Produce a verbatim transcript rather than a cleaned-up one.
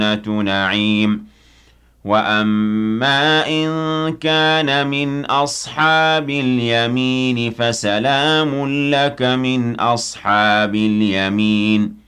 نعيم وأما إن كان من أصحاب اليمين فسلام لك من أصحاب اليمين